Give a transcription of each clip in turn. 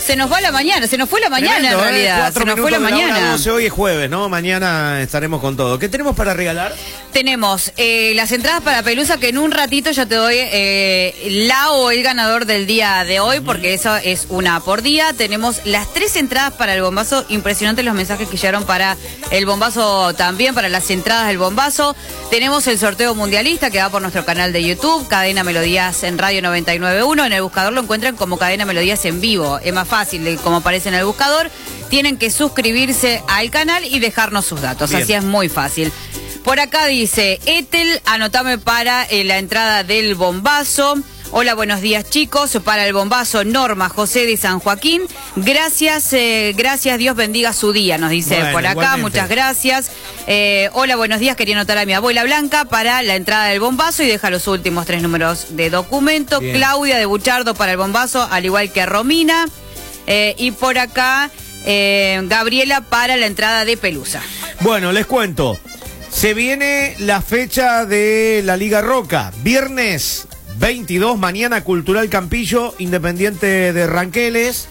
se nos va la mañana, se nos fue la mañana. Tremendo, en realidad. Se nos fue la mañana. 12, hoy es jueves, ¿no? Mañana estaremos con todo. ¿Qué tenemos para regalar? Tenemos las entradas para Pelusa, que en un ratito ya te doy la o el ganador del día de hoy, porque eso es una por día. Tenemos las 3 entradas para el bombazo. Impresionantes los mensajes que llegaron para el bombazo también, para las entradas del bombazo. Tenemos el sorteo mundialista que va por nuestro canal de YouTube, Cadena Melodías en Radio 99.1. En el buscador lo encuentran como Cadena Melodías en vivo. Es más fácil, como aparece en el buscador. Tienen que suscribirse al canal y dejarnos sus datos. Bien. Así es muy fácil. Por acá dice, Ethel, anotame para la entrada del bombazo. Hola, buenos días, chicos. Para el bombazo, Norma José de San Joaquín. Gracias, Dios bendiga su día, nos dice bueno, por acá. igualmente. Muchas gracias. Hola, buenos días. Quería anotar a mi abuela Blanca para la entrada del bombazo y deja los últimos 3 números de documento. Bien. Claudia de Buchardo para el bombazo, al igual que Romina. Y por acá, Gabriela para la entrada de Pelusa. Bueno, les cuento. Se viene la fecha de la Liga Roca. Viernes 22, mañana Cultural Campillo, Independiente de Ranqueles.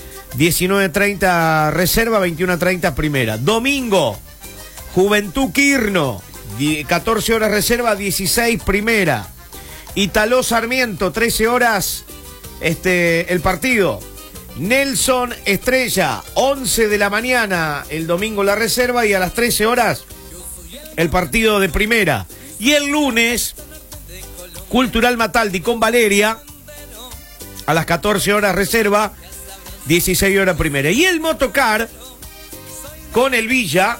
19:30 Reserva, 21:30 Primera. Domingo, Juventud Quirno, 14 horas Reserva, 16 Primera. Italó Sarmiento, 13 horas el partido. Nelson Estrella, 11 de la mañana, el domingo la Reserva, y a las 13 horas el partido de Primera. Y el lunes, Cultural Mataldi con Valeria, a las 14 horas Reserva, 16 horas Primera. Y el Motocar con el Villa,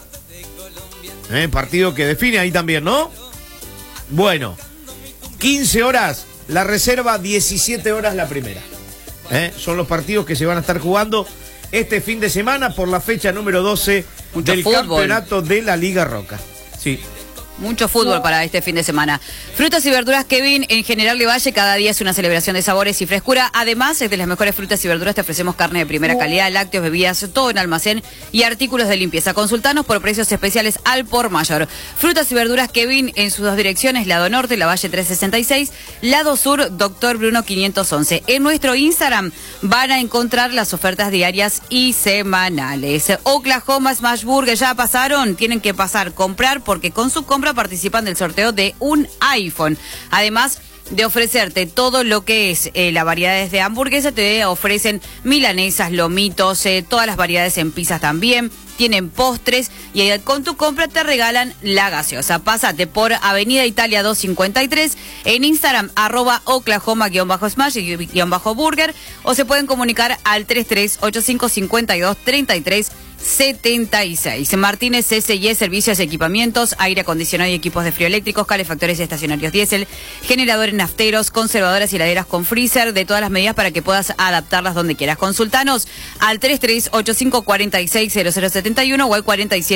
partido que define ahí también, ¿no? Bueno, 15 horas la Reserva, 17 horas la Primera. Son los partidos que se van a estar jugando este fin de semana por la fecha número 12 Mucho del fútbol. campeonato de la Liga Roca. Sí. Mucho fútbol para este fin de semana. Frutas y verduras Kevin, en General de Valle, cada día es una celebración de sabores y frescura. Además, de las mejores frutas y verduras te ofrecemos carne de primera calidad, lácteos, bebidas, todo en almacén y artículos de limpieza. Consultanos por precios especiales al por mayor. Frutas y verduras Kevin en sus 2 direcciones, lado norte, La Valle 366, lado sur, Doctor Bruno 511. En nuestro Instagram van a encontrar las ofertas diarias y semanales. Oklahoma Smash Burger, ¿ya pasaron? Tienen que pasar, comprar, porque con su compra participan del sorteo de un iPhone. Además de ofrecerte todo lo que es las variedades de hamburguesa, te ofrecen milanesas, lomitos, todas las variedades en pizzas también. Tienen postres y con tu compra te regalan la gaseosa. Pásate por Avenida Italia 253, en Instagram @Oklahoma_Smash_Burger, o se pueden comunicar al 33-8552-3376. Martínez S&Y, servicios, equipamientos, aire acondicionado y equipos de frío eléctricos, calefactores y estacionarios diésel, generadores nafteros, conservadoras y heladeras con freezer, de todas las medidas para que puedas adaptarlas donde quieras. Consultanos al 33-8546-0071 o al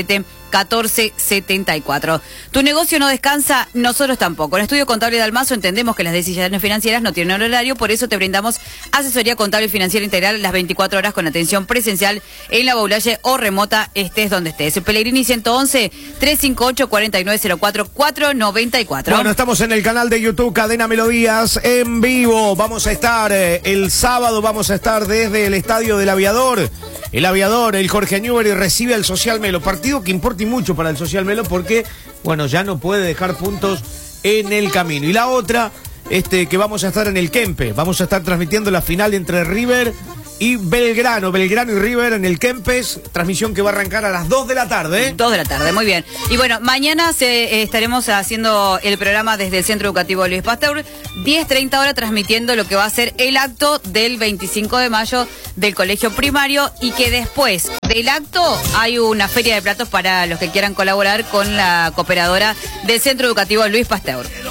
47-1474. Tu negocio no descansa, nosotros tampoco. En Estudio Contable de Almazo entendemos que las decisiones financieras no tienen horario, por eso te brindamos asesoría contable y financiera integral las 24 horas con atención presencial en la Baulalle o remota, estés donde estés. Pellegrini 111 358 4904 494. Bueno, estamos en el canal de YouTube Cadena Melodías en vivo. Vamos a estar el sábado, vamos a estar desde el estadio del Aviador. El Aviador, el Jorge Newbery recibe al Social Melo. Partido que importa y mucho para el Social Melo porque, bueno, ya no puede dejar puntos en el camino. Y la otra, que vamos a estar en el Kempe. Vamos a estar transmitiendo la final entre River y Belgrano. Belgrano y River en el Kempes. Transmisión que va a arrancar a las 2 de la tarde. 2 de la tarde, muy bien. Y bueno, mañana estaremos haciendo el programa desde el Centro Educativo Luis Pasteur, 10:30 horas, transmitiendo lo que va a ser el acto del 25 de mayo del colegio primario, y que después del acto hay una feria de platos para los que quieran colaborar con la cooperadora del Centro Educativo Luis Pasteur.